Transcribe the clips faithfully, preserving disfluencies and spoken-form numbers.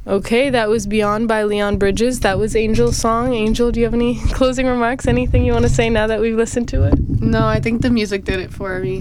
Okay, that was Beyond by Leon Bridges. That was Angel's song. Angel, do you have any closing remarks? Anything you want to say now that we've listened to it? No, I think the music did it for me.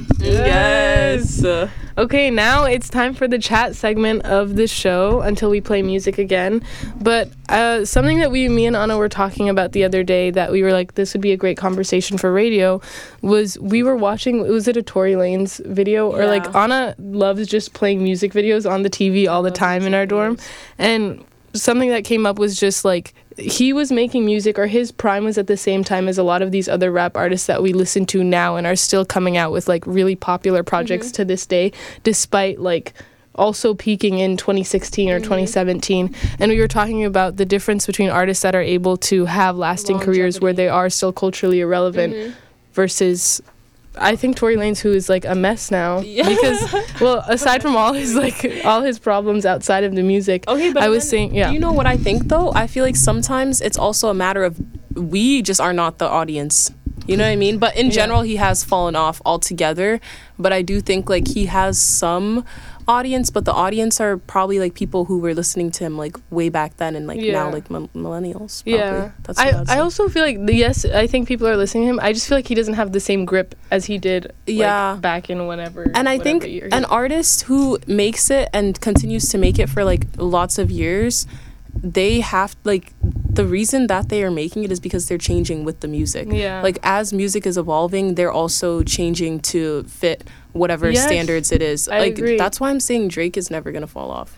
Yes. yes. Okay, now it's time for the chat segment of the show until we play music again. But uh, something that we, me and Anna were talking about the other day that we were like, this would be a great conversation for radio, was we were watching, was it a Tory Lanez video? Or yeah. like, Anna loves just playing music videos on the T V all the time in our dorm. And something that came up was just like, he was making music, or his prime was at the same time as a lot of these other rap artists that we listen to now and are still coming out with like really popular projects mm-hmm. to this day, despite like also peaking in twenty sixteen or mm-hmm. twenty seventeen. And we were talking about the difference between artists that are able to have lasting Longevity. careers where they are still culturally irrelevant mm-hmm. versus I think Tory Lanez, who is like a mess now, yeah. because well, aside from all his like all his problems outside of the music, okay, but I was then, saying, yeah. Do you know what I think though? I feel like sometimes it's also a matter of we just are not the audience. You know what I mean? But in general, yeah. he has fallen off altogether. But I do think like he has some audience, but the audience are probably like people who were listening to him like way back then and like yeah. now like m- millennials probably. Yeah, that's I, what I also feel like the, yes I think people are listening to him. I just feel like he doesn't have the same grip as he did like, yeah back in whenever and I think year. An artist who makes it and continues to make it for like lots of years, they have like the reason that they are making it is because they're changing with the music. Yeah, like as music is evolving, they're also changing to fit whatever yes, standards it is. I like agree. That's why I'm saying Drake is never gonna fall off.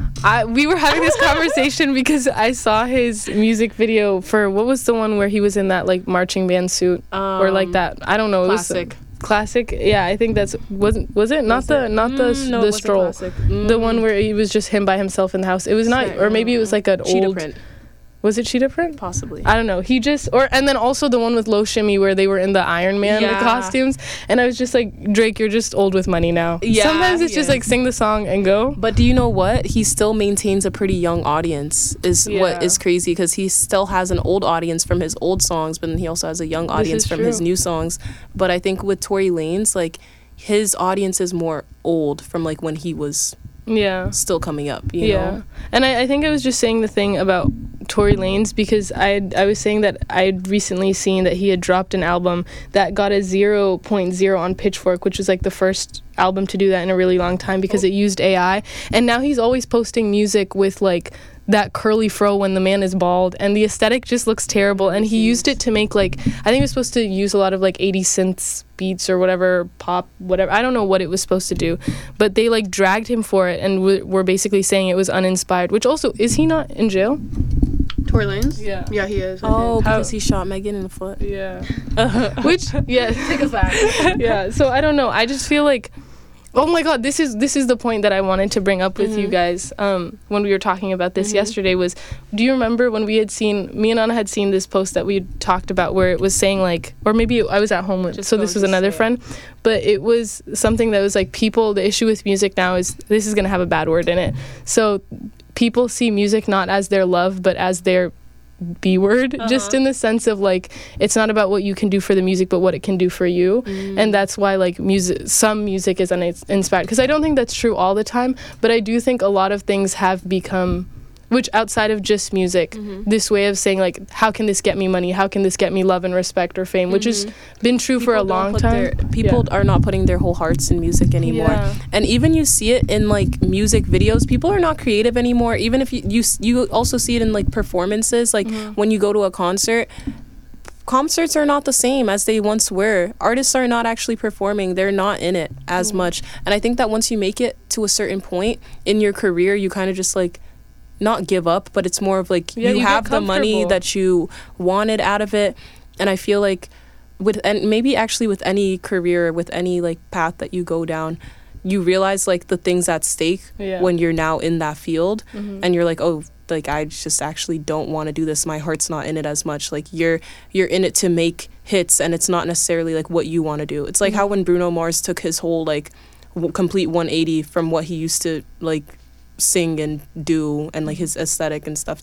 I we were having this conversation because I saw his music video for what was the one where he was in that like marching band suit um, or like that I don't know classic it was classic yeah I think that's wasn't was it not was the it? not the mm, no, the it stroll wasn't classic. Mm. the one where he was just him by himself in the house. It was not, or maybe it was like an Cheetah old Print. Was it Cheetah Print? Possibly. I don't know. He just, or, and then also the one with Low Shimmy where they were in the Iron Man yeah. the costumes. And I was just like, Drake, you're just old with money now. Yeah, Sometimes it's yeah. just like sing the song and go. But do you know what? He still maintains a pretty young audience, is Yeah. what is crazy, because he still has an old audience from his old songs, but then he also has a young audience from true. his new songs. But I think with Tory Lanez, like, his audience is more old from like when he was Yeah. still coming up, you yeah. know? And I, I think I was just saying the thing about Tory Lanez because I I was saying that I'd recently seen that he had dropped an album that got a zero point zero on Pitchfork, which was like the first album to do that in a really long time because oh. it used A I. And now he's always posting music with like that curly fro when the man is bald, and the aesthetic just looks terrible. And he used it to make like, I think he was supposed to use a lot of like eighty synths beats or whatever, pop, whatever. I don't know what it was supposed to do, but they like dragged him for it and w- were basically saying it was uninspired. Which also, is he not in jail? Tory Lanez? Yeah. Yeah, he is. I Oh, think. because How- he shot Megan in the foot. Yeah. Which, yeah. Take us back. Yeah. So I don't know. I just feel like, oh my God, this is this is the point that I wanted to bring up with Mm-hmm. you guys um, when we were talking about this Mm-hmm. yesterday was, do you remember when we had seen, me and Anna had seen this post that we had talked about where it was saying like, or maybe I was at home with, Just so go, this was just another say it. friend, but it was something that was like people, the issue with music now is, this is going to have a bad word in it. So people see music not as their love, but as their B word, uh-huh. just in the sense of like it's not about what you can do for the music but what it can do for you. Mm. And that's why like music, some music is uninspired, because I don't think that's true all the time, but I do think a lot of things have become, which outside of just music, Mm-hmm. this way of saying like, how can this get me money, how can this get me love and respect or fame, which has been true for a People don't long put time. their- people Yeah. are not putting their whole hearts in music anymore. Yeah. And even you see it in like music videos, people are not creative anymore. Even if you you, s- you also see it in like performances, like Mm-hmm. when you go to a concert, concerts are not the same as they once were. Artists are not actually performing, they're not in it as Mm. much. And I think that once you make it to a certain point in your career, you kind of just like not give up, but it's more of like Yeah, you, you get have the money comfortable. that you wanted out of it. And I feel like with, and maybe actually with any career, with any like path that you go down, you realize like the things at stake Yeah. when you're now in that field. Mhm. And you're like, oh, like I just actually don't want to do this, my heart's not in it as much. Like you're you're in it to make hits, and it's not necessarily like what you want to do. It's like how when Bruno Mars took his whole like w- complete one eighty from what he used to like sing and do, and like his aesthetic and stuff,